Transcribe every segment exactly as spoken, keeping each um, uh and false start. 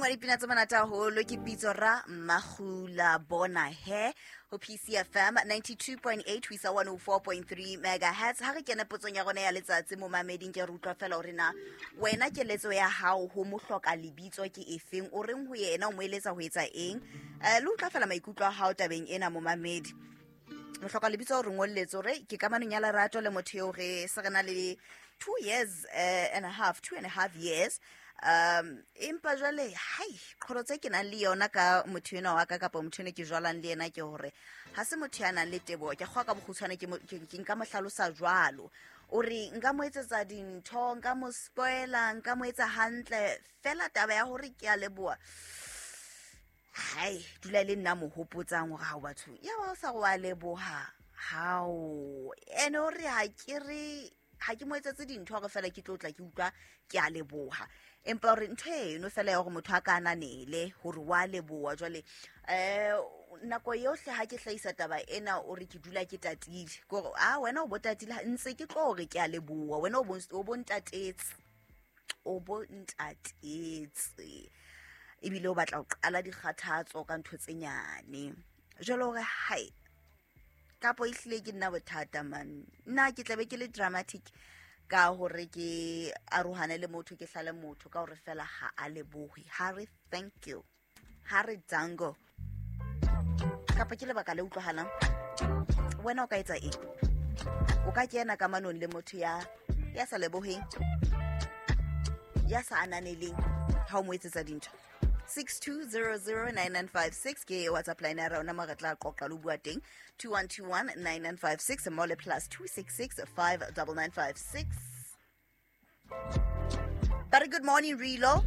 wa dipina tsa monate haholo ke pitso ra Magula bona he ho P C F M ninety-two point eight wisa one oh four point three megahertz. Ha re kena potsong ya rona ya letsatsi mo mameding ke rutlwa fela hore na wena keletso ya hao ho mo hloka lebitso ke efeng, o reng ho yena o mo eletsa ho etsa eng, eh le utlwa fela maikutlo a hao tabeng ena mo mamedi. Mo hloka lebitso o re ngolletse hore ke kamanong ya lerato le motho eo re se rena le two years uh, and a half two and a half years. Um impa jwale hai khoro tse ke nang le yona ka motho ena wa ka kapa motho ene ke jwalang le yena ke hore ha se motho ya nang le tebo ke gwa ka bogutshwane ke ke nka mohlalosa jwalo o re nka mo etsetsa dintho nka mo spoiler nka mo etsa hantle fela taba ya hore ke a leboa hai dula le nna mo hopotsang hore ha batho ya ba sa go a leboha hao ene o re ha ke re ha ke mo etsetse dintho go fela ke tlotla ke utlwa ke a leboha empa re ntho eno fela ya go motho a ka nanele hore wa leboha jwale eh nako yohle ha ke hlaisa taba ena o re ke dula ke tatile go a wena o botatile ntse ke tlo re ke a leboha wena o bo o bontatetse o bontatetse ebile o batla o qala dikgathatso ka ntho tse nyane jwale hore hai kapo ihlile ke nna bothata man nna ke tlabe ke le dramatic ka hore ke aruhane le motho ke hlale motho ka hore fela ha a lebohi ha re thank you ha re dango kapa ke le baka le utlwahalang wena o ka etsa eng o ka kena ka manong le motho ya ya sa lebohing ya sa ananeleng ha o mo etsetsa dintho six two zero zero nine nine five six ke WhatsApp line ya rona ma re tla qoqa lo bua teng two one two one nine nine five six mole plus two six six five nine nine five six. Very good morning Rilo.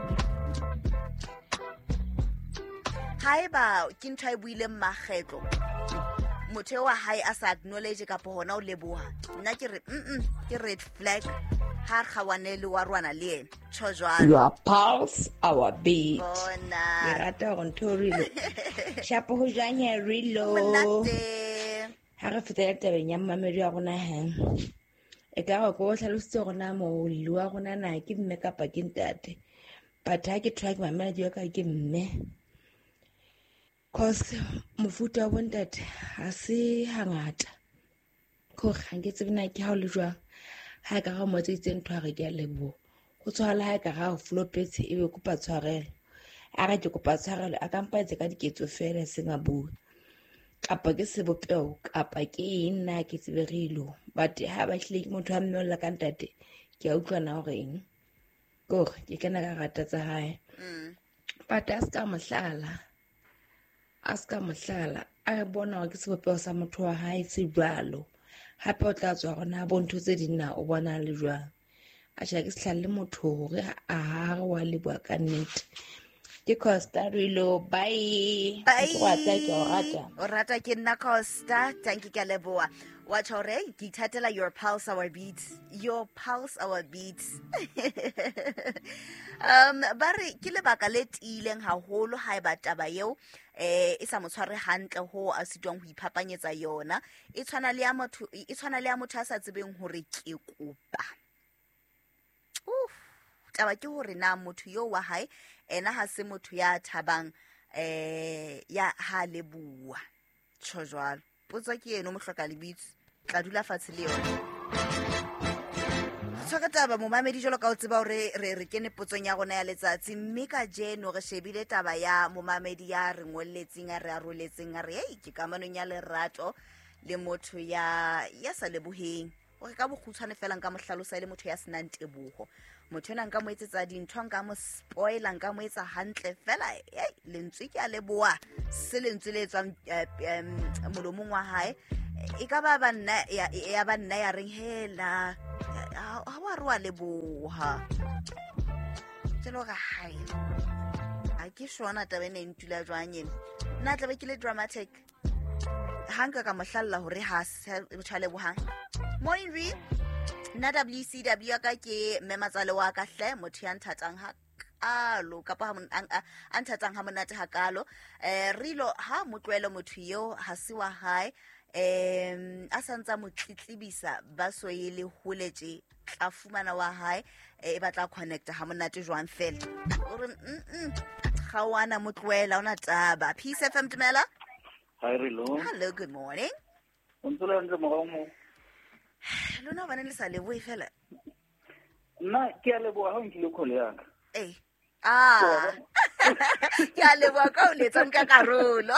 Hi ba ke ntho e buile maggetlo motho wa hae a sa acknowledge ka bona o leboha nna ke re mm ke red flag ha khawanele wa rwana le ena tshojwana your pulse our beat bona ke rata go nthorilo shapo ho janya Rilo monate ha re fetela tabeng ya mmamedi ya rona he e ka go go hlalositse gona mo liwa gona na ke mme kapa ke ntate but ha ke track mmamedi ya ka ke mme cause mofuta wa bontate ha se hangata go gange tsebena ke ha o le jwa ha ka ga motse itse ntho re ke a lebo go tswala ha ka ga flopetse e be kopa tshwarelo a ga ke kopa tshwarelo a ka mpaetse ka diketso fela senga bua kapa ke se bopeo kapa ke nna ke tsebegilo but ha ba hlile ke motho a mmela ka ntate ke a utlwana hore eng go ke kana ka rata tsa hae mm but a ska mohlala a ska mohlala a bona ke se bopeo sa motho wa hae se jwalo hape o tla tswa gona bontho tse dina o bona le jwang a tla ke sehlalle motho hore a ha wa le bua ka nnete ke Costa Rilo bye bye ke wa tla ke o rata o rata ke nna Costa thank you ka leboa wa tshore ke ithatela your pulse our beats your pulse our beats um bare ke le baka le tileng haholo ha e ba taba eo eh e sa motshware hantle ho a sitwang ho iphapanyetsa yona e tshwana le ya motho e tshwana le ya motho a sa tsebeng hore ke kopa uff taba ke hore na motho yo wa hae ena ha se motho ya thabang eh ya ha le bua tshojwalo potso ke eno mo hloka lebitso tla dula fatshe le yona tsaka taba mo mamedi jolo ka o tseba hore re re kene potsong ya rona ya letsatsi mme ka jeno re shebile taba ya mo mamedi ya re ngolletseng a re a roletseng a re hey ke kamanong ya lerato le motho ya ya sa leboheng o re ka bogutshwane fela nka mo hlalosa le motho ya senang tebogo motho ena nka mo etsetsa dintho nka mo spoiler nka mo etsa hantle fela hey lentswe ke a leboa se lentswe le tswang molomong wa hae e ka ba banna ya ya banna ya reng hela ha wa re wa leboha tselo ga hae a ke shona tabene ntula jwanyeng nna tlabe ke le dramatic hanga ka mohlalla hore ha se botshale bohang morning re na W C W ka ke mematsale wa ka hle motho ya nthatsang ha kalo kapa ha nthatsang ha monate ha kalo eh Rilo ha motlwelo motho yo ha se wa hae em a santsa mo tlitlibisa ba so ile holetse tla fumana wa hae e batla connecta ha monate jwang fela o re mm ga wana motloela ona taba. Peace F M Dumela. Hi Rilo. Hello, good morning. Ontsola ntse mo mo. Lona bana le sa leboe fela. Nna ke a leboa ha o nkile call yaka. Eh. Ah. Ke a leboa ka o letsa nka karolo.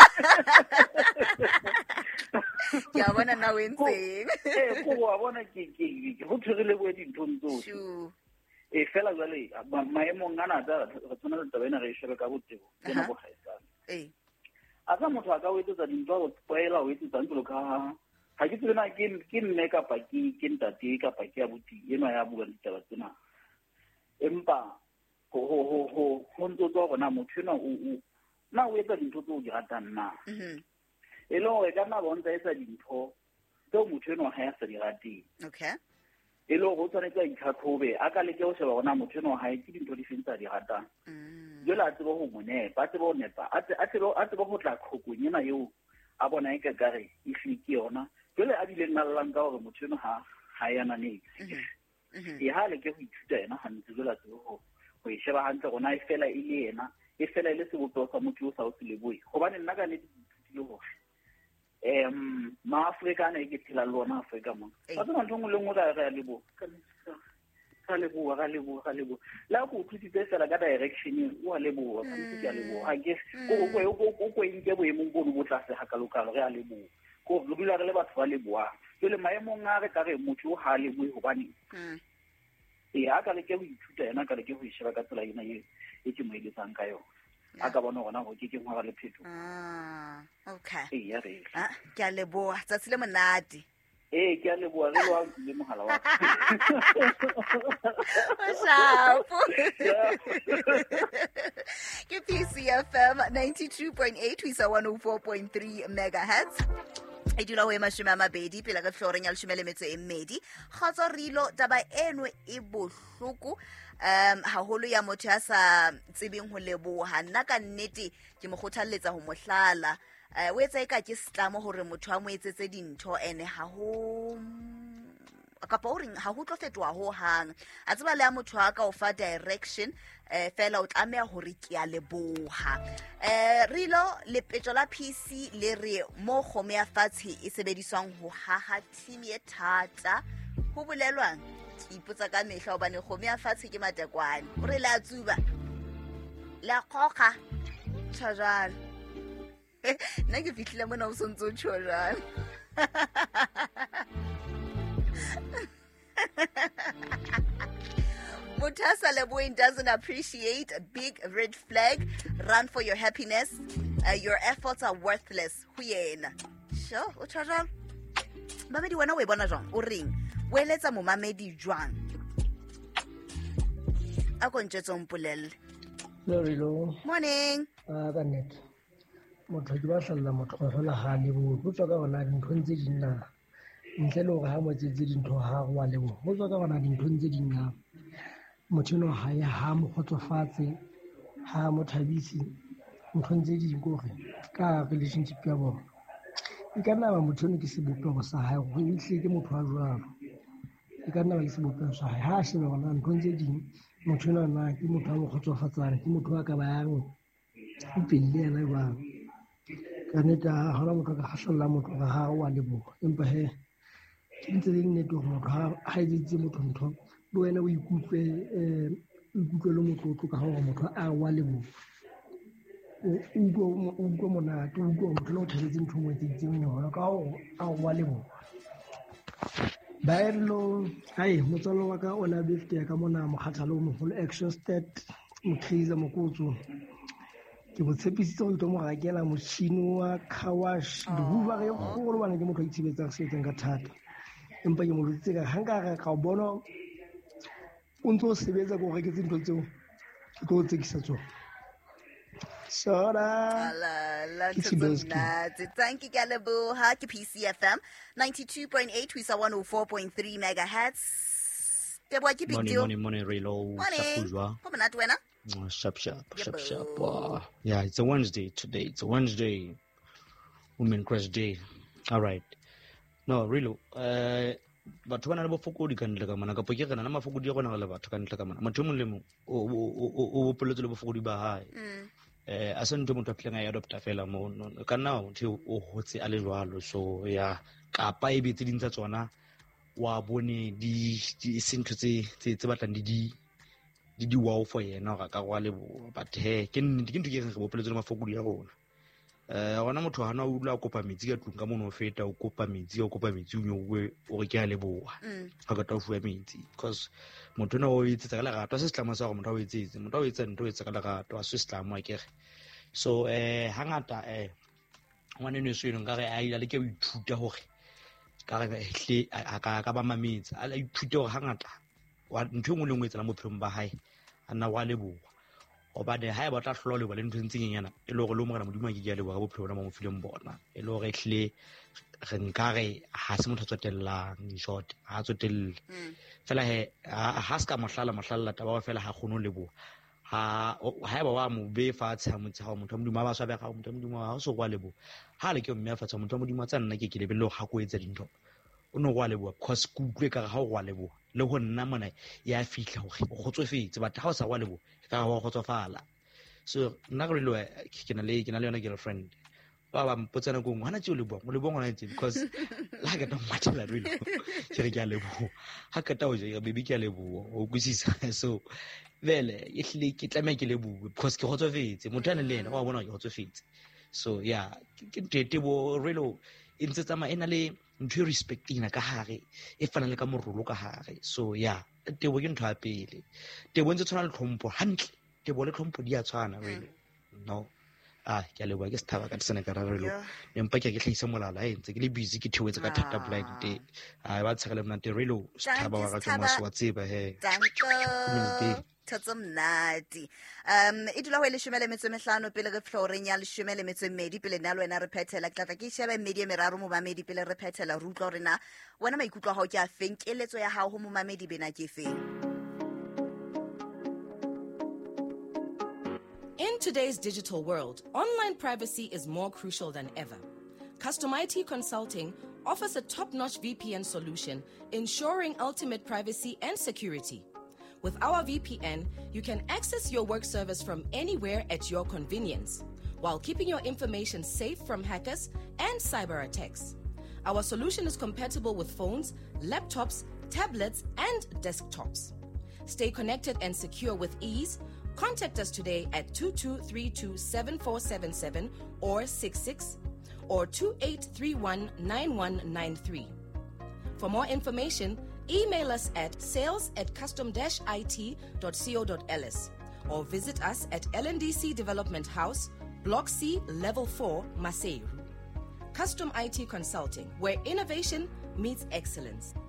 Ke a bona na o entseng. Eh go wa bona ke ke go tshwere bo dintho tsotlhe. Sure. E fela jale maemong a nata re tsona le tabena re shebe ka botsebo ke na bo gaetsana. Eh. A ka motho a ka wetsetsa dintho go poela o wetsetsa ntlo ka ha ke tsena ke ke nne ka paki ke ntate ka paki ya buti eno ya bua ditaba tsena. Empa ho ho ho ho ho ntso tso gona motho ena o na o etsa dintho tso di ratang na. Mhm. E lo e ka na bontsha etsa dintho tso motho eno ha ya sa di rateng. Okay. E lo go tsone tsa itlhatlhobe a ka leke o sheba gona motho eno ha e ke dintho di fentsa di ratang. Mm. Jela tsebo go monepa a tsebo nepa a tsebo a tsebo go tla khokong ena yo a bona e ka gare e fiki yona jele a dile nnalang ka gore motho eno ha ha yana ne e ha le ke go ithuta ena hantse jela tsebo go go e sheba hantle gona e fela e le ena e fela ile se botso sa motho o sa o se leboe gobane nna ka ne le go em ma Afrika ne ke tshela lona Afrika mo ba tsona ntho ngwe le ngwe ga ya lebo ka ka lebo ga lebo ga lebo la go thutitse fela ka direction o a lebo ka ntse ke a lebo ha ke go go go go nke bo emong bo bo tlase ha kalokalo re a lebo go re dula re le batho ba leboa le maemong a re ka re motho o ha lebo hobane e a ka le ke go ithuta ena ka le ke go isheba ka tsela ena e e ke mo iletsang ka yona a ka bona gona go ke ke ngwa le phetho. Ah, okay. E ya re ah ke a leboa tsa tsile monate. Eh ke a leboa re lo le mogala wa Shapo. Ke P C F M ninety-two point eight we sa one oh four point three megahertz. E dula ho ema shome a mabedi pela ka floreng ya leshome le metso e mmedi. Kgotso Rilo taba eno e bohloko um haholo ya motho ya sa tsebeng ho leboha. Nna ka nnete ke mo kgothaletsa ho mohlala uh, o etsa eka ke setlamo hore motho a mo etsetse dintho ene ha ho kapa o reng ha ho tlo fetoha ho hang a tseba le a motho a ka o fa direction eh fela o tlameha hore ke a leboha. eh Rilo le petso la P C le re mo kgome ya fatshe e sebediswang ho haha team ye thata ho bolelwang ke ipotsa ka mehla hobane kgome ya fatshe ke matekwane o re la tsuba la khokha tshajana nna ke fihlile mona o sontso tshojana. Mutasa Leboin doesn't appreciate a big red flag. Run for your happiness. Uh, your efforts are worthless. Huyena. Sure, o tshajana. Mamedi wena we bona jwang o reng o eletsa mo mamedi jwang a go ntsetso mpolelle. Hello. Morning. Ah ka net motho ke ba hlalla motho go hlola ha le bo go tswa ka bona dintho ntse di nna ntle le gore ha mo tsetse dintho ha go wa le bo go tswa ka bona dintho ntse di nna motho no ha ya ha mo khotsofatse ha mo thabisi ntho ntse di gore ka relationship ya bona e ka nna ba motho no ke se bopego sa hae go ihle ke motho a jwalo e ka nna ba ke se bopego sa hae ha se bona ntho ntse di motho no na ke motho a mo khotsofatsang ke motho a ka ba yang o pelle yana ba ka neta ha hona motho ka hasalla motho ga ha wa le bo empa he ke ntse le nnete go motho ha ha itse motho ntho le wena o ikutlwe eh o ikutlwe le motho ka gore motho a wa le bo o go o go mona to go motho lo tshetse ntho mo tsitseng yona ka go a wa le bo ba erlo ai motsalo wa ka ona birthday ka mona mokgatlalo mo full action stat mo khiza mo kutso ke botshepisitse go itse mo ga kela motšhini wa kawash le buba ge go bana ke motho a itshebetsang se tseng ka thata empa ke mo lutse ka hanga ga ka bona o ntse o sebetsa go reketse dintho tseo ke tlo tsekisa tsona sora la la thank you Galebo ke P C F M ninety-two point eight we sa one oh four point three megahertz. Teboa ke big deal. Morning, morning, Rilo. Morning. Come on, wena. Oh, sharp, sharp, sharp, sharp. Wow. Yeah, it's a Wednesday today. It's a Wednesday. Women Crush Day. All right. No, Rilo. Uh, batho ba na le bofokodi ka ntle ka mana kapo ke re na le mafokodi a gona le batho ka ntle ka mana motho mongwe le mongwe o bopoletse le bofokodi ba hae eh a se ntho motho a phileng a adopta fela mo ka nna motho o hotse a le jwalo so ya kapa e betse dintsa tsona wa bone di sentho tse tse batlang di di di di wow for yena ga ka go le bo but he ke nnete ke ntho ke re bopoletse le mafokodi ya rona eh gona motho hana o dula kopa metsi ka tlung ka mono feta o kopa metsi o kopa metsi o nyowe o re ke a leboa ga ka ta o fuwa metsi because motho no o itse ka lerato se setlamo sa go motho o itsetse motho o itse ntho o itse ka lerato a se setlamo a kere so eh hangata eh ngwane no se nka re a ila le ke o ithuta hore ka re hle a ka ka ba mametsi a ithuta hore hangata wa ntho engwe le ngwe tsela mo phelong ba hae ana wa leboa oba de hae ba tla hlola le ba le ntho ntsenyana e le gore lo mogala modimo a ke ya leboa ka bophelo bona mo fileng bona e le gore hle re nkare ha se motho tsotellang in short ha tsotelle fela he ha ska mohlala mohlala taba wa fela ha khono leboa ha ha ba wa mo be fatshe ha motse ha motho modimo ba swa be ga motho modimo ha so kwa leboa ha le ke mme fatshe motho modimo tsa nna ke ke lebelo ga go etsa dintho o no kwa leboa because ku utlwe ka ga go kwa leboa le go nna mona ya fitla gore o gotsofetse but ha o sa kwa leboa ka ga go gotsofala so nna go le ke na le ke na le yona girlfriend ba ba mpotsana go ngwana tse le bua mo le bongwana tse because la ka ta mmatela re le ke re ke a leboa ha ka ta o je baby ke a leboa o kusisa so vele e hle ke tlame ke leboa because ke gotsofetse motho ane le ena wa bona ke gotsofetse so yeah ke tete bo relo e ntse tsama ena le ntho respectina ka hare e fana le ka morolo ka hare so yeah tebo ke ntho ya pele tebo ntse tshwana le tlhompho hantle tebo le tlhompho di a tshwana really no ah ke a leboa ke sethaba ka tsena ka rarelo empa ke ke tlhaisa molala e ntse ke le busy ke theotse ka thata blind day a ba tshegele mna relo sethaba wa ka tsoma wa tseba he Tatsomnati. Um, e dula ho le shome le metso mehlano pele re floreng ya le shome le metso mmedi pele nna le wena re phethela ke tla ke shebe mmedi e meraro mo mamedi pele re phethela re utlwa hore na wena maikutlo a hao ke a feng keletso ya hao ho mo mamedi bena ke feng. In today's digital world, online privacy is more crucial than ever. Custom I T Consulting offers a top-notch V P N solution, ensuring ultimate privacy and security. With our V P N, you can access your work service from anywhere at your convenience, while keeping your information safe from hackers and cyber attacks. Our solution is compatible with phones, laptops, tablets, and desktops. Stay connected and secure with ease. Contact us today at two two three two seven four seven seven or six six or two eight three one nine one nine three. For more information, email us at sales at custom dash I T dot co dot L S or visit us at L N D C Development House, Block C, Level four, Maseru. Custom I T Consulting, where innovation meets excellence.